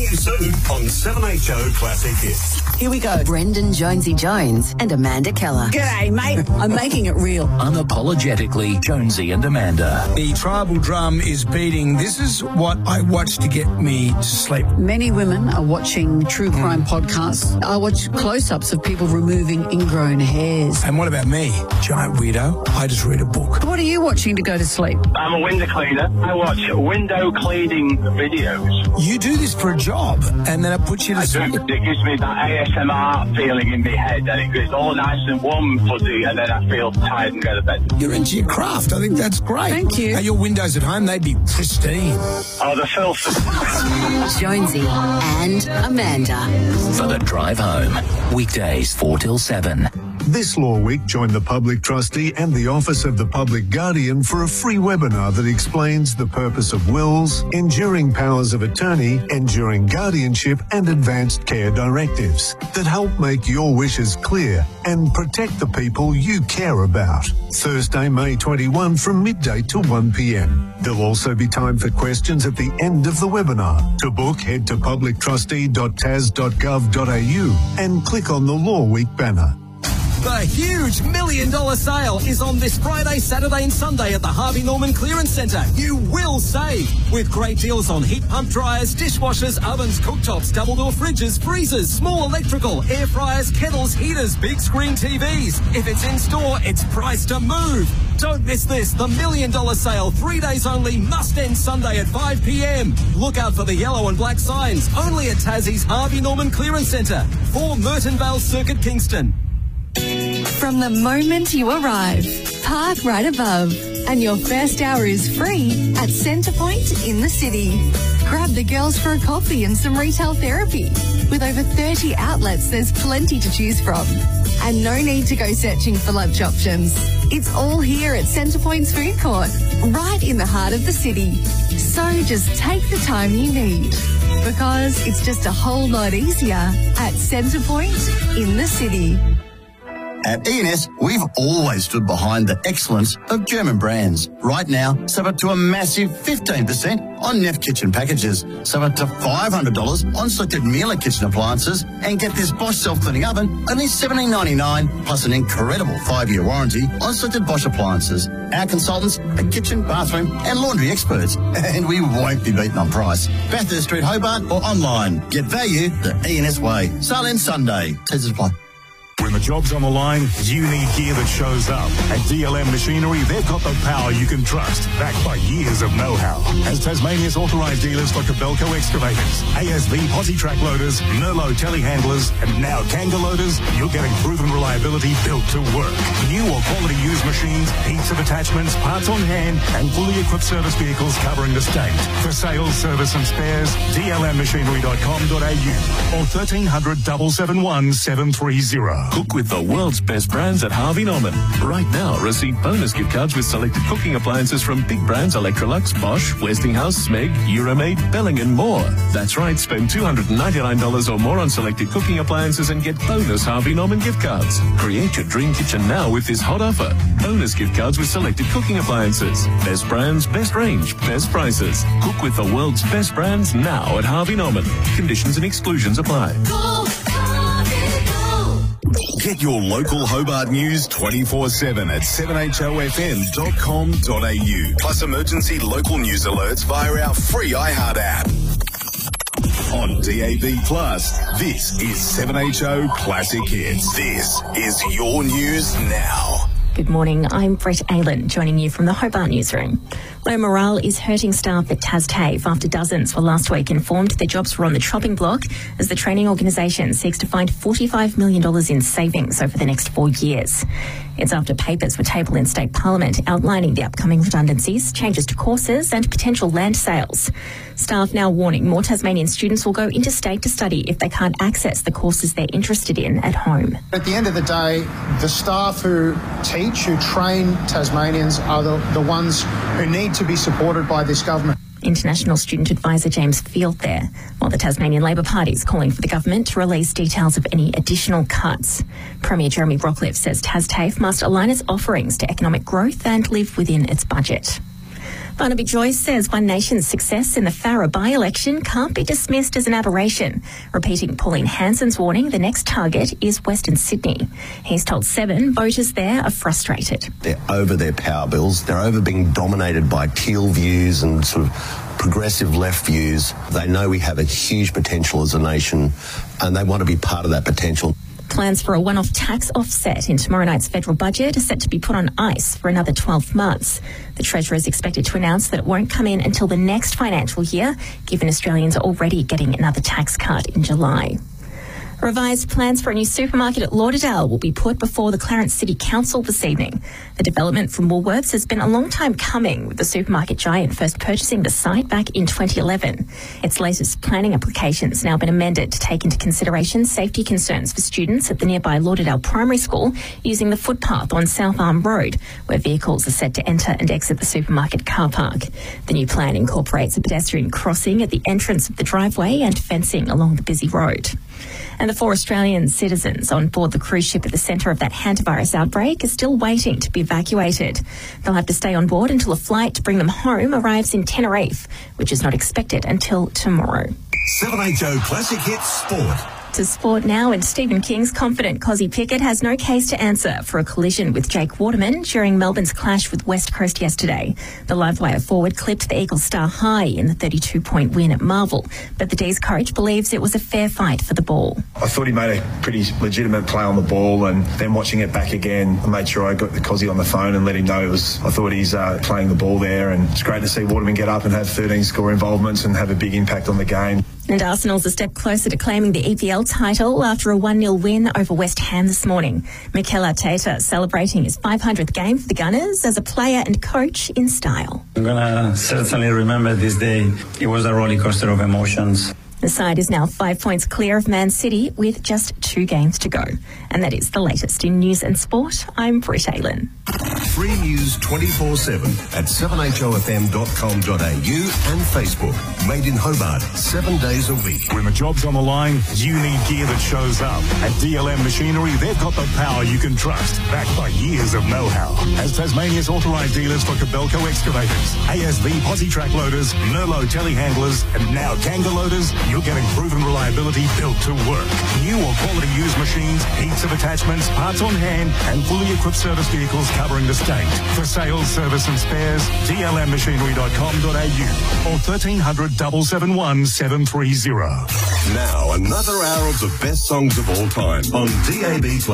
you soon on 7HO Classic Hits. Here we go. Brendan Jonesy Jones and Amanda Keller. G'day, mate. I'm making it real. Unapologetically, Jonesy and Amanda. The tribal drum is beating. This is what I watch to get me to sleep. Many women are watching true crime podcasts. I watch close-ups of people removing ingrown hairs. And what about me? Giant weirdo. I just read a book. What are you watching to go to sleep? I'm a window cleaner. I watch window cleaning videos. You do this for a job, and then it puts you to sleep. It gives me that ASMR feeling in my head, and it's all nice and warm and fuzzy, and then I feel tired and go to bed. You're into your craft. I think that's great. Thank you. Now, your windows at home, they'd be pristine. Oh, the filth. Jonesy and Amanda. For the drive home. Weekdays 4 till 7. This Law Week, join the Public Trustee and the Office of the Public Guardian for a free webinar that explains the purpose of wills, enduring powers of attorney, enduring guardianship and advanced care directives that help make your wishes clear and protect the people you care about. Thursday, May 21 from midday to 1 p.m. There'll also be time for questions at the end of the webinar. To book, head to publictrustee.tas.gov.au and click on the Law Week banner. The huge $1 million sale is on this Friday, Saturday and Sunday at the Harvey Norman Clearance Centre. You will save with great deals on heat pump dryers, dishwashers, ovens, cooktops, double door fridges, freezers, small electrical, air fryers, kettles, heaters, big screen TVs. If it's in store, it's priced to move. Don't miss this. The $1 million sale, 3 days only, must end Sunday at 5 p.m. Look out for the yellow and black signs. Only at Tassie's Harvey Norman Clearance Centre. 4 Mertonvale Circuit, Kingston. From the moment you arrive, park right above, and your first hour is free at Centrepoint in the city. Grab the girls for a coffee and some retail therapy. With over 30 outlets, there's plenty to choose from. And no need to go searching for lunch options. It's all here at Centrepoint's food court, right in the heart of the city. So just take the time you need, because it's just a whole lot easier at Centrepoint in the city. At E&S, we've always stood behind the excellence of German brands. Right now, save up to a massive 15% on Neff kitchen packages, save up to $500 on selected Miele kitchen appliances, and get this Bosch self-cleaning oven only $17.99, plus an incredible 5-year warranty on selected Bosch appliances. Our consultants are kitchen, bathroom and laundry experts, and we won't be beaten on price. Bathurst Street, Hobart, or online. Get value the E&S way. Sale ends Sunday. T's apply. When the job's on the line, you need gear that shows up. At DLM Machinery, they've got the power you can trust, backed by years of know-how. As Tasmania's authorised dealers for Kobelco excavators, ASV posi track loaders, Merlot telehandlers, and now Kanga loaders, you're getting proven reliability built to work. New or quality used machines, heaps of attachments, parts on hand, and fully equipped service vehicles covering the state. For sales, service and spares, dlmmachinery.com.au or 1300 771 730. Cook with the world's best brands at Harvey Norman. Right now, receive bonus gift cards with selected cooking appliances from big brands Electrolux, Bosch, Westinghouse, Smeg, Euromaid, Belling and more. That's right, spend $299 or more on selected cooking appliances and get bonus Harvey Norman gift cards. Create your dream kitchen now with this hot offer. Bonus gift cards with selected cooking appliances. Best brands, best range, best prices. Cook with the world's best brands now at Harvey Norman. Conditions and exclusions apply. Get your local Hobart news 24/7 at 7HOFM.com.au. Plus emergency local news alerts via our free iHeart app. On DAB+, this is 7HO Classic Hits. This is your news now. Good morning, I'm Brett Aylen, joining you from the Hobart newsroom. Low morale is hurting staff at TasTAFE after dozens were last week informed their jobs were on the chopping block as the training organisation seeks to find $45 million in savings over the next 4 years. It's after papers were tabled in State Parliament outlining the upcoming redundancies, changes to courses and potential land sales. Staff now warning more Tasmanian students will go interstate to study if they can't access the courses they're interested in at home. At the end of the day, the staff who teach, who train Tasmanians are the ones who need to be supported by this government. International Student Advisor James Field there, while the Tasmanian Labor Party is calling for the government to release details of any additional cuts. Premier Jeremy Rockliff says TasTAFE must align its offerings to economic growth and live within its budget. Barnaby Joyce says One Nation's success in the Farrer by-election can't be dismissed as an aberration, repeating Pauline Hanson's warning the next target is Western Sydney. He's told Seven voters there are frustrated. They're over their power bills. They're over being dominated by teal views and sort of progressive left views. They know we have a huge potential as a nation and they want to be part of that potential. Plans for a one-off tax offset in tomorrow night's federal budget are set to be put on ice for another 12 months. The Treasurer is expected to announce that it won't come in until the next financial year, given Australians are already getting another tax cut in July. Revised plans for a new supermarket at Lauderdale will be put before the Clarence City Council this evening. The development from Woolworths has been a long time coming, with the supermarket giant first purchasing the site back in 2011. Its latest planning application has now been amended to take into consideration safety concerns for students at the nearby Lauderdale Primary School using the footpath on South Arm Road, where vehicles are set to enter and exit the supermarket car park. The new plan incorporates a pedestrian crossing at the entrance of the driveway and fencing along the busy road. And the 4 Australian citizens on board the cruise ship at the centre of that hantavirus outbreak are still waiting to be evacuated. They'll have to stay on board until a flight to bring them home arrives in Tenerife, which is not expected until tomorrow. 7HO Classic Hits Sport. To sport now, and Stephen King's confident Cozzy Pickett has no case to answer for a collision with Jake Waterman during Melbourne's clash with West Coast yesterday. The Livewire forward clipped the Eagles star high in the 32-point win at Marvel, but the D's coach believes it was a fair fight for the ball. I thought he made a pretty legitimate play on the ball, and then watching it back again, I made sure I got the Cozzy on the phone and let him know I thought he's playing the ball there, and it's great to see Waterman get up and have 13 score involvements and have a big impact on the game. And Arsenal's a step closer to claiming the EPL title after a 1-0 win over West Ham this morning. Mikel Arteta celebrating his 500th game for the Gunners as a player and coach in style. I'm going to certainly remember this day. It was a roller coaster of emotions. The side is now 5 points clear of Man City with just 2 games to go. And that is the latest in news and sport. I'm Britt Aylen. Free news 24/7 at 7hofm.com.au and Facebook. Made in Hobart 7 days a week. When the job's on the line, you need gear that shows up. At DLM Machinery, they've got the power you can trust, backed by years of know-how. As Tasmania's authorised dealers for Cabelco excavators, ASV posi track loaders, Merlot telehandlers, and now Kanga loaders, you're getting proven reliability built to work. New or quality used machines, heaps of attachments, parts on hand, and fully equipped service vehicles covering the state. For sales, service and spares, dlmmachinery.com.au or 1300 771 730. Now another hour of the best songs of all time on DAB+.